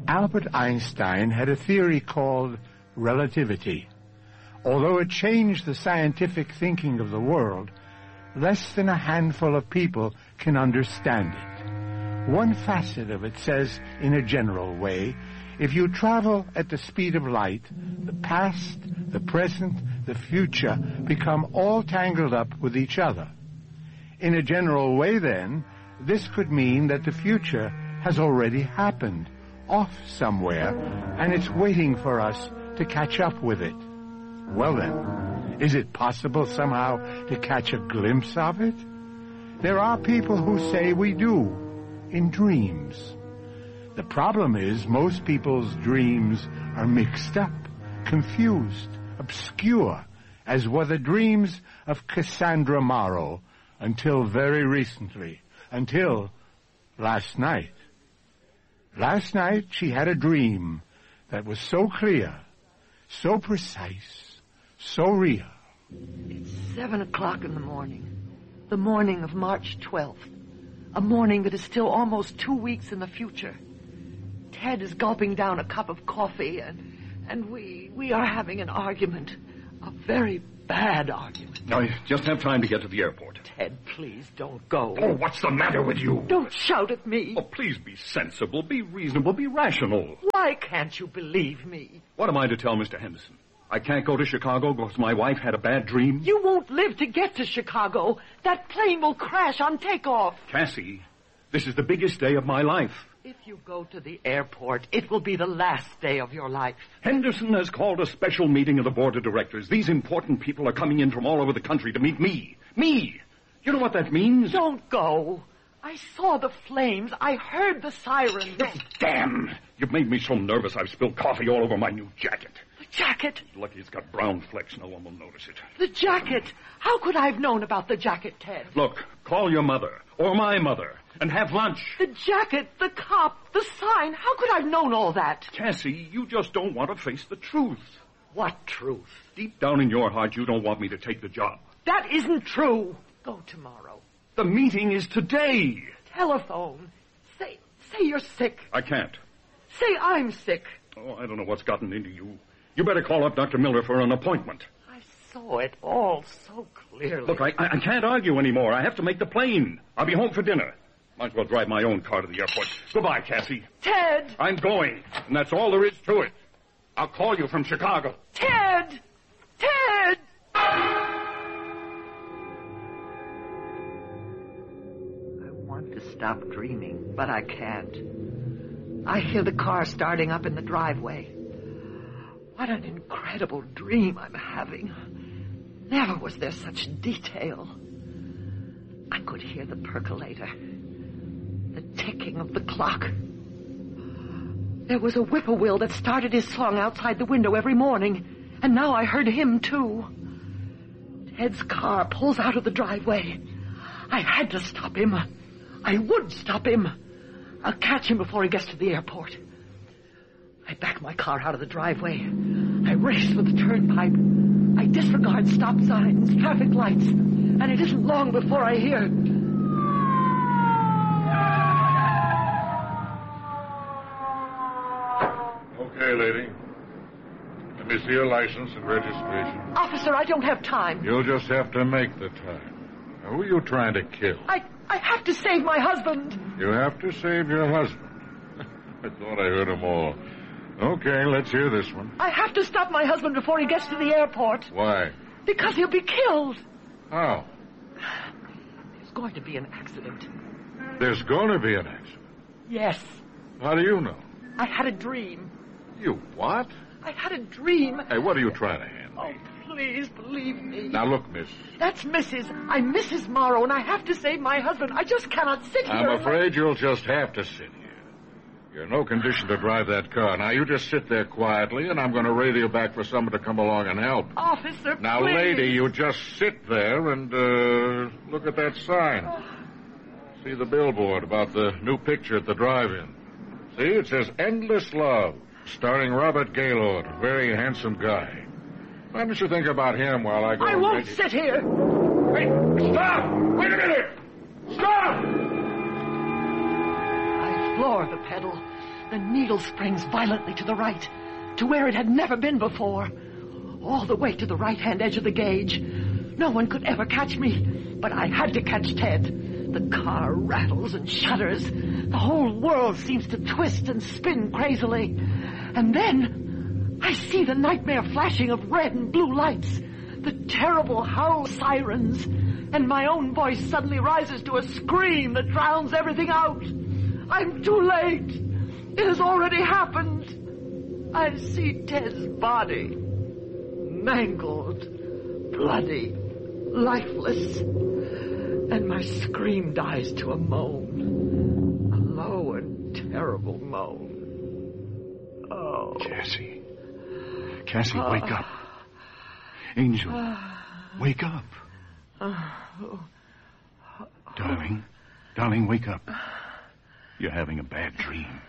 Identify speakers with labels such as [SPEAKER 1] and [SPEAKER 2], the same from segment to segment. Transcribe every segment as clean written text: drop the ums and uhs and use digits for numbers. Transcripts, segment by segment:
[SPEAKER 1] Albert Einstein had a theory called relativity. Although it changed the scientific thinking of the world, less than a handful of people can understand it. One facet of it says, in a general way, if you travel at the speed of light, the past, the present, the future become all tangled up with each other. In a general way, then, this could mean that the future has already happened, off somewhere, and it's waiting for us to catch up with it. Well then, is it possible somehow to catch a glimpse of it? There are people who say we do, in dreams. The problem is most people's dreams are mixed up, confused, obscure, as were the dreams of Cassandra Morrow until very recently, until last night. Last night she had a dream that was so clear, so precise, so real.
[SPEAKER 2] It's 7 o'clock in the morning of March 12th, a morning that is still almost 2 weeks in the future. Ted is gulping down a cup of coffee, and we are having an argument, a very bad argument.
[SPEAKER 3] I just have time to get to the airport.
[SPEAKER 2] Ted, please don't go.
[SPEAKER 3] Oh, what's the matter with you?
[SPEAKER 2] Don't shout at me.
[SPEAKER 3] Oh, please be sensible, be reasonable, be rational.
[SPEAKER 2] Why can't you believe me?
[SPEAKER 3] What am I to tell Mr. Henderson? I can't go to Chicago because my wife had a bad dream?
[SPEAKER 2] You won't live to get to Chicago. That plane will crash on takeoff.
[SPEAKER 3] Cassie, this is the biggest day of my life.
[SPEAKER 2] If you go to the airport, it will be the last day of your life.
[SPEAKER 3] Henderson has called a special meeting of the board of directors. These important people are coming in from all over the country to meet me. Me! You know what that means?
[SPEAKER 2] Don't go. I saw the flames. I heard the sirens.
[SPEAKER 3] Oh, damn! You've made me so nervous I've spilled coffee all over my new jacket.
[SPEAKER 2] The jacket?
[SPEAKER 3] Lucky it's got brown flecks. No one will notice it.
[SPEAKER 2] The jacket? How could I have known about the jacket, Ted?
[SPEAKER 3] Look, call your mother, or my mother, and have lunch.
[SPEAKER 2] The jacket, the cop, the sign. How could I have known all that?
[SPEAKER 3] Cassie, you just don't want to face the truth.
[SPEAKER 2] What truth?
[SPEAKER 3] Deep down in your heart, you don't want me to take the job.
[SPEAKER 2] That isn't true. Go tomorrow.
[SPEAKER 3] The meeting is today.
[SPEAKER 2] Telephone. Say you're sick.
[SPEAKER 3] I can't.
[SPEAKER 2] Say I'm sick.
[SPEAKER 3] Oh, I don't know what's gotten into you. You better call up Dr. Miller for an appointment.
[SPEAKER 2] I saw it all so clearly.
[SPEAKER 3] Look, I can't argue anymore. I have to make the plane. I'll be home for dinner. Might as well drive my own car to the airport. Goodbye, Cassie.
[SPEAKER 2] Ted!
[SPEAKER 3] I'm going, and that's all there is to it. I'll call you from Chicago.
[SPEAKER 2] Ted! Ted! I want to stop dreaming, but I can't. I hear the car starting up in the driveway. What an incredible dream I'm having. Never was there such detail. I could hear the percolator, the ticking of the clock. There was a whippoorwill that started his song outside the window every morning, and now I heard him too. Ted's car pulls out of the driveway. I had to stop him. I would stop him. I'll catch him before he gets to the airport. I back my car out of the driveway. I race for the turnpike. I disregard stop signs, traffic lights, and it isn't long before I hear...
[SPEAKER 4] Okay, lady. Let me see your license and registration.
[SPEAKER 2] Officer, I don't have time.
[SPEAKER 4] You'll just have to make the time. Now, who are you trying to kill?
[SPEAKER 2] I have to save my husband.
[SPEAKER 4] You have to save your husband. I thought I heard them all. Okay, let's hear this one.
[SPEAKER 2] I have to stop my husband before he gets to the airport.
[SPEAKER 4] Why?
[SPEAKER 2] Because he'll be killed.
[SPEAKER 4] How?
[SPEAKER 2] There's going to be an accident.
[SPEAKER 4] There's going to be an accident?
[SPEAKER 2] Yes.
[SPEAKER 4] How do you know?
[SPEAKER 2] I had a dream.
[SPEAKER 4] You what?
[SPEAKER 2] I had a dream.
[SPEAKER 4] Hey, what are you trying to hand me?
[SPEAKER 2] Oh, please believe me.
[SPEAKER 4] Now, look, miss.
[SPEAKER 2] That's Mrs. I'm Mrs. Morrow, and I have to save my husband. I just cannot sit here.
[SPEAKER 4] I'm afraid you'll just have to sit here. You're in no condition to drive that car. Now, you just sit there quietly, and I'm going to radio back for someone to come along and help.
[SPEAKER 2] Officer,
[SPEAKER 4] now,
[SPEAKER 2] please.
[SPEAKER 4] lady, you just sit there and look at that sign. See the billboard about the new picture at the drive-in. See, it says Endless Love, starring Robert Gaylord, a very handsome guy. Why don't you think about him while I go...
[SPEAKER 2] I won't sit here.
[SPEAKER 4] Wait, stop! Wait a minute! Stop!
[SPEAKER 2] I floor the pedal. The needle springs violently to the right, to where it had never been before. All the way to the right-hand edge of the gauge. No one could ever catch me, but I had to catch Ted. The car rattles and shudders. The whole world seems to twist and spin crazily. And then I see the nightmare flashing of red and blue lights, the terrible howl sirens, and my own voice suddenly rises to a scream that drowns everything out. I'm too late. It has already happened. I see Ted's body, mangled, bloody, lifeless, and my scream dies to a moan, a low and terrible moan. Oh.
[SPEAKER 3] Cassie. Cassie, wake up. Angel, wake up. Darling, wake up. You're having a bad dream.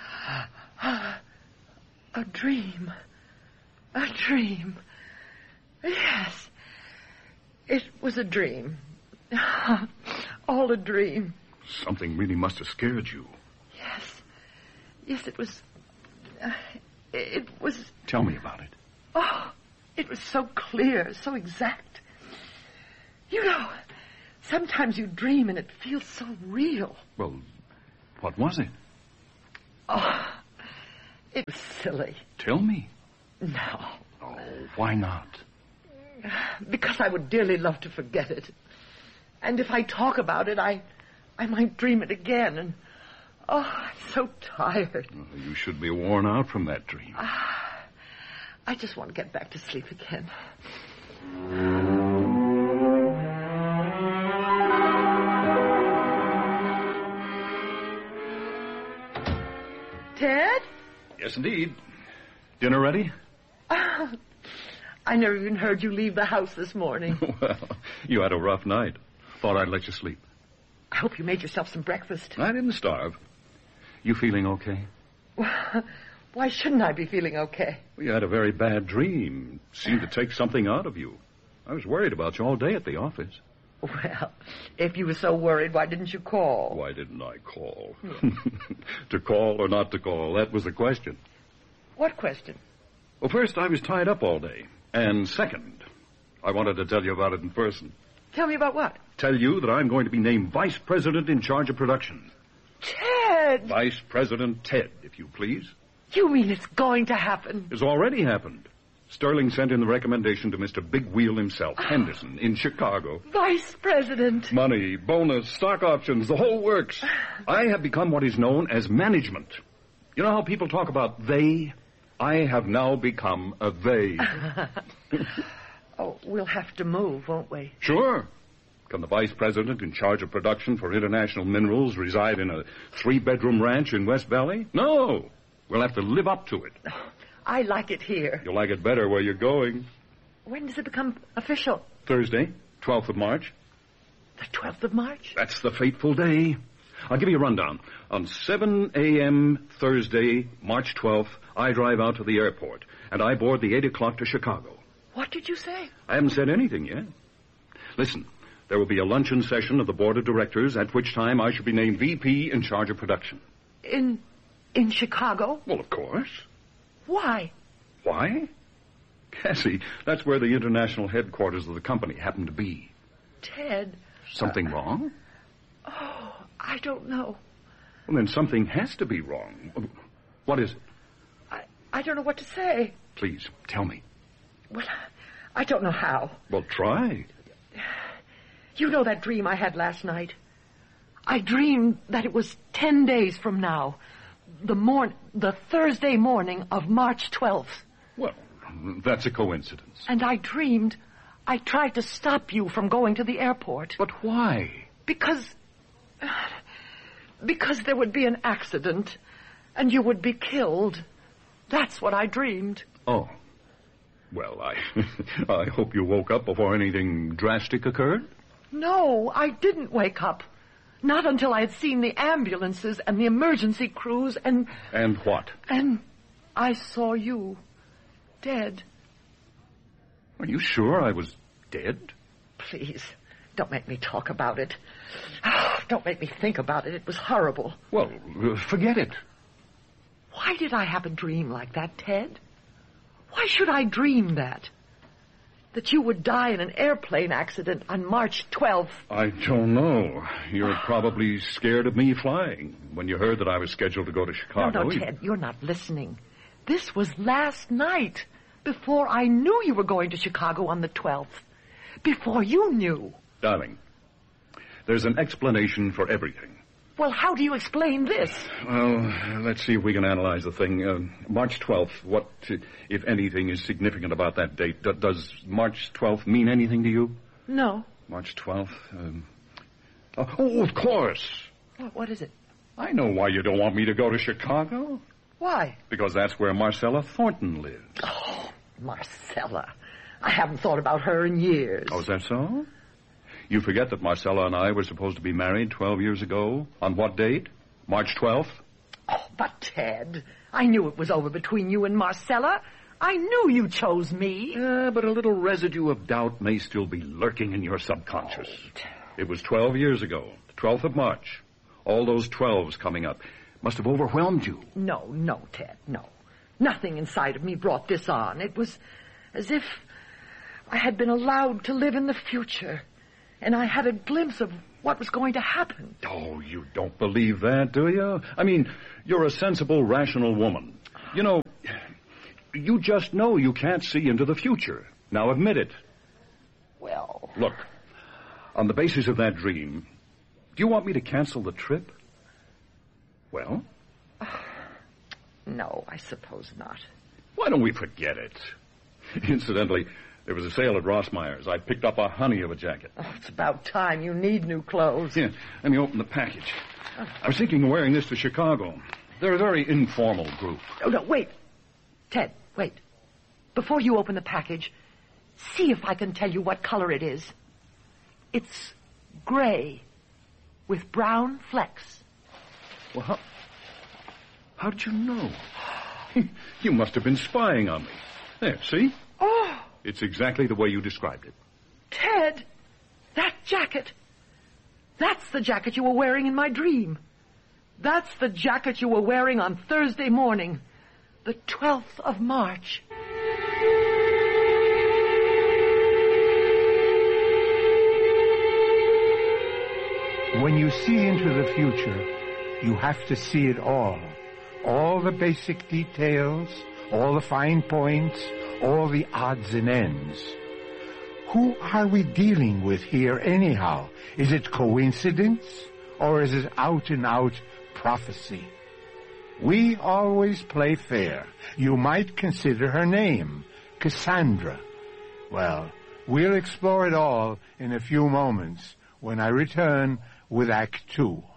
[SPEAKER 2] A dream. A dream. Yes. It was a dream. All a dream.
[SPEAKER 3] Something really must have scared you.
[SPEAKER 2] Yes. Yes, it was... it was...
[SPEAKER 3] Tell me about it.
[SPEAKER 2] Oh, it was so clear, so exact. You know, sometimes you dream and it feels so real.
[SPEAKER 3] Well, what was it?
[SPEAKER 2] Oh, it was silly.
[SPEAKER 3] Tell me.
[SPEAKER 2] No.
[SPEAKER 3] Oh, why not?
[SPEAKER 2] Because I would dearly love to forget it. And if I talk about it, I might dream it again. And, oh, I'm so tired.
[SPEAKER 3] Oh, you should be worn out from that dream.
[SPEAKER 2] I just want to get back to sleep again. Ted?
[SPEAKER 3] Yes, indeed. Dinner ready?
[SPEAKER 2] Oh, I never even heard you leave the house this morning.
[SPEAKER 3] Well, you had a rough night. Thought I'd let you sleep.
[SPEAKER 2] I hope you made yourself some breakfast.
[SPEAKER 3] I didn't starve. You feeling okay?
[SPEAKER 2] Why shouldn't I be feeling okay?
[SPEAKER 3] Well, you had a very bad dream. Seemed to take something out of you. I was worried about you all day at the office.
[SPEAKER 2] Well, if you were so worried, why didn't you call?
[SPEAKER 3] Why didn't I call? To call or not to call, that was the question.
[SPEAKER 2] What question?
[SPEAKER 3] Well, first, I was tied up all day. And second, I wanted to tell you about it in person.
[SPEAKER 2] Tell me about what?
[SPEAKER 3] Tell you that I'm going to be named Vice President in charge of production.
[SPEAKER 2] Ted!
[SPEAKER 3] Vice President Ted, if you please.
[SPEAKER 2] You mean it's going to happen?
[SPEAKER 3] It's already happened. Sterling sent in the recommendation to Mr. Big Wheel himself, Henderson, in Chicago.
[SPEAKER 2] Vice President.
[SPEAKER 3] Money, bonus, stock options, the whole works. I have become what is known as management. You know how people talk about they? I have now become a they.
[SPEAKER 2] Oh, we'll have to move, won't we?
[SPEAKER 3] Sure. Can the vice president in charge of production for International Minerals reside in a 3-bedroom ranch in West Valley? No. We'll have to live up to it.
[SPEAKER 2] I like it here.
[SPEAKER 3] You'll like it better where you're going.
[SPEAKER 2] When does it become official?
[SPEAKER 3] Thursday, 12th of March.
[SPEAKER 2] The 12th of March?
[SPEAKER 3] That's the fateful day. I'll give you a rundown. On 7 a.m. Thursday, March 12th, I drive out to the airport, and I board the 8 o'clock to Chicago.
[SPEAKER 2] What did you say?
[SPEAKER 3] I haven't said anything yet. Listen, there will be a luncheon session of the board of directors, at which time I shall be named VP in charge of production.
[SPEAKER 2] In Chicago?
[SPEAKER 3] Well, of course.
[SPEAKER 2] Why?
[SPEAKER 3] Why? Cassie, that's where the international headquarters of the company happen to be.
[SPEAKER 2] Ted.
[SPEAKER 3] Something wrong?
[SPEAKER 2] Oh, I don't know.
[SPEAKER 3] Well, then something has to be wrong. What is it?
[SPEAKER 2] I don't know what to say.
[SPEAKER 3] Please, tell me.
[SPEAKER 2] Well, I don't know how.
[SPEAKER 3] Well, try.
[SPEAKER 2] You know that dream I had last night? I dreamed that it was 10 days from now. The Thursday morning of March 12th.
[SPEAKER 3] Well, that's a coincidence.
[SPEAKER 2] And I dreamed I tried to stop you from going to the airport.
[SPEAKER 3] But why?
[SPEAKER 2] Because there would be an accident and you would be killed. That's what I dreamed.
[SPEAKER 3] Oh. Well, I hope you woke up before anything drastic occurred.
[SPEAKER 2] No, I didn't wake up. Not until I had seen the ambulances and the emergency crews and...
[SPEAKER 3] And what?
[SPEAKER 2] And I saw you. Dead.
[SPEAKER 3] Are you sure I was dead?
[SPEAKER 2] Please, don't make me talk about it. Don't make me think about it. It was horrible.
[SPEAKER 3] Well, forget it.
[SPEAKER 2] Why did I have a dream like that, Ted? Why should I dream that? That you would die in an airplane accident on March 12th.
[SPEAKER 3] I don't know. You're probably scared of me flying when you heard that I was scheduled to go to Chicago.
[SPEAKER 2] No, Ted, you're not listening. This was last night, before I knew you were going to Chicago on the 12th. Before you knew.
[SPEAKER 3] Darling, there's an explanation for everything.
[SPEAKER 2] Well, how do you explain this?
[SPEAKER 3] Well, let's see if we can analyze the thing. March 12th, what, if anything, is significant about that date? Does March 12th mean anything to you?
[SPEAKER 2] No.
[SPEAKER 3] March 12th? Oh, of course.
[SPEAKER 2] What is it?
[SPEAKER 3] I know why you don't want me to go to Chicago.
[SPEAKER 2] Why?
[SPEAKER 3] Because that's where Marcella Thornton lives.
[SPEAKER 2] Oh, Marcella. I haven't thought about her in years.
[SPEAKER 3] Oh, is that so? You forget that Marcella and I were supposed to be married 12 years ago. On what date? March 12th?
[SPEAKER 2] Oh, but Ted, I knew it was over between you and Marcella. I knew you chose me.
[SPEAKER 3] But a little residue of doubt may still be lurking in your subconscious. It was 12 years ago, the 12th of March. All those 12s coming up must have overwhelmed you.
[SPEAKER 2] No, Ted, no. Nothing inside of me brought this on. It was as if I had been allowed to live in the future. And I had a glimpse of what was going to happen.
[SPEAKER 3] Oh, you don't believe that, do you? I mean, you're a sensible, rational woman. You know, you just know you can't see into the future. Now admit it.
[SPEAKER 2] Well...
[SPEAKER 3] Look, on the basis of that dream, do you want me to cancel the trip? Well?
[SPEAKER 2] No, I suppose not.
[SPEAKER 3] Why don't we forget it? Incidentally, there was a sale at Rossmeyer's. I picked up a honey of a jacket.
[SPEAKER 2] Oh, it's about time. You need new clothes.
[SPEAKER 3] Yeah, let me open the package. I was thinking of wearing this to Chicago. They're a very informal group.
[SPEAKER 2] Oh, no, wait. Ted, wait. Before you open the package, see if I can tell you what color it is. It's gray with brown flecks.
[SPEAKER 3] Well, how did you know? You must have been spying on me. There, see?
[SPEAKER 2] Oh!
[SPEAKER 3] It's exactly the way you described it.
[SPEAKER 2] Ted, that jacket. That's the jacket you were wearing in my dream. That's the jacket you were wearing on Thursday morning, the 12th of March.
[SPEAKER 1] When you see into the future, you have to see it all the basic details, all the fine points, all the odds and ends. Who are we dealing with here anyhow? Is it coincidence or is it out and out prophecy? We always play fair. You might consider her name, Cassandra. Well, we'll explore it all in a few moments when I return with Act 2.